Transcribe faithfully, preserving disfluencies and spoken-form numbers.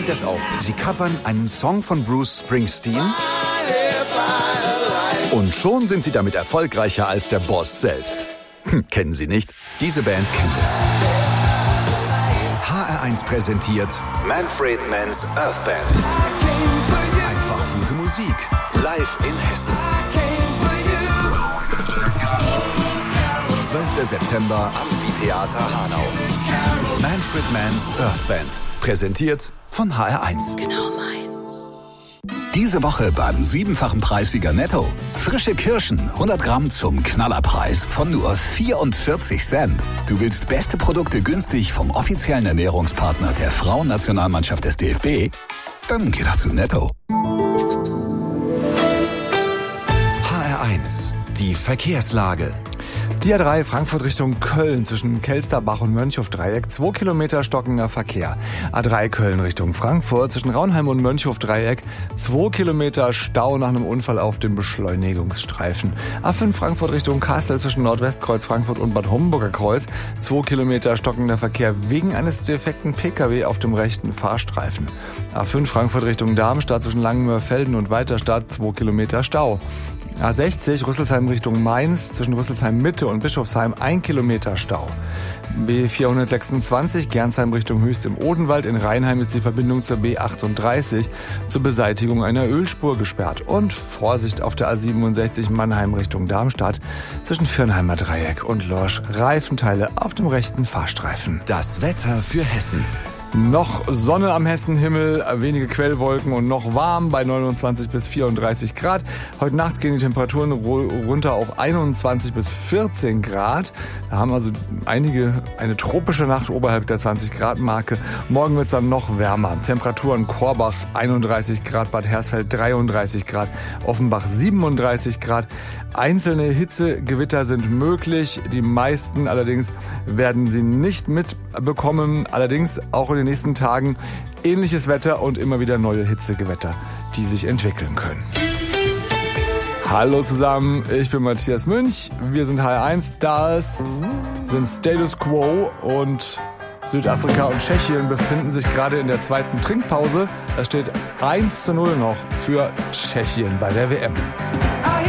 das auch. Sie covern einen Song von Bruce Springsteen und schon sind sie damit erfolgreicher als der Boss selbst. Hm, kennen Sie nicht? Diese Band kennt es. H R eins präsentiert Manfred Mann's Earth Band. Einfach gute Musik. Live in Hessen. zwölfter September, Amphitheater Hanau. Manfred Mann's Earth Band. Präsentiert von H R eins. Genau meins. Diese Woche beim siebenfachen Preissieger Netto. Frische Kirschen, hundert Gramm zum Knallerpreis von nur vierundvierzig Cent. Du willst beste Produkte günstig vom offiziellen Ernährungspartner der Frauennationalmannschaft des D F B? Dann geh doch zu Netto. H R eins. Die Verkehrslage. Die A drei Frankfurt Richtung Köln zwischen Kelsterbach und Mönchhof-Dreieck, zwei Kilometer stockender Verkehr. A drei Köln Richtung Frankfurt zwischen Raunheim und Mönchhof-Dreieck, zwei Kilometer Stau nach einem Unfall auf dem Beschleunigungsstreifen. A fünf Frankfurt Richtung Kassel zwischen Nordwestkreuz Frankfurt und Bad Homburger Kreuz, zwei Kilometer stockender Verkehr wegen eines defekten Pkw auf dem rechten Fahrstreifen. A fünf Frankfurt Richtung Darmstadt zwischen Langenmörfelden und Weiterstadt, zwei Kilometer Stau. A sechzig Rüsselsheim Richtung Mainz zwischen Rüsselsheim Mitte und Bischofsheim ein Kilometer Stau. B vierhundertsechsundzwanzig Gernsheim Richtung Höchst im Odenwald. In Rheinheim ist die Verbindung zur B achtunddreißig zur Beseitigung einer Ölspur gesperrt. Und Vorsicht auf der A siebenundsechzig Mannheim Richtung Darmstadt zwischen Viernheimer Dreieck und Lorsch. Reifenteile auf dem rechten Fahrstreifen. Das Wetter für Hessen. Noch Sonne am Hessenhimmel, wenige Quellwolken und noch warm bei neunundzwanzig bis vierunddreißig Grad. Heute Nacht gehen die Temperaturen runter auf einundzwanzig bis vierzehn Grad. Da haben also einige eine tropische Nacht oberhalb der zwanzig Grad Marke. Morgen wird es dann noch wärmer. Temperaturen Korbach einunddreißig Grad, Bad Hersfeld dreiunddreißig Grad, Offenbach siebenunddreißig Grad. Einzelne Hitzegewitter sind möglich, die meisten allerdings werden sie nicht mitbekommen. Allerdings auch in den nächsten Tagen ähnliches Wetter und immer wieder neue Hitzegewitter, die sich entwickeln können. Hallo zusammen, ich bin Matthias Münch, wir sind H R eins, das sind Status Quo und Südafrika und Tschechien befinden sich gerade in der zweiten Trinkpause. Es steht eins zu null noch für Tschechien bei der W M.